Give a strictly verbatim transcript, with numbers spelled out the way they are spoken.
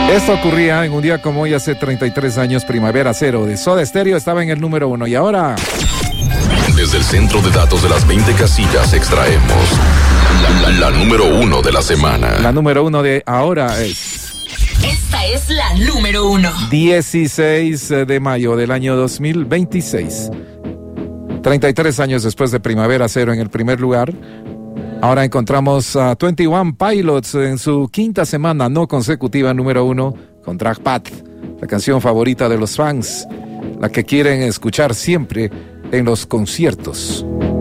Esto ocurría en un día como hoy hace treinta y tres años. Primavera Cero de Soda Stereo estaba en el número uno. Y ahora, desde el centro de datos de las veinte casillas extraemos la, la, la número uno de la semana. La número uno de ahora es... Esta es la número uno. dieciséis de mayo del año dos mil veintiséis. treinta y tres años después de Primavera Cero en el primer lugar. Ahora encontramos a veintiuno Pilots en su quinta semana no consecutiva número uno con Drag Path, la canción favorita de los fans, la que quieren escuchar siempre en los conciertos.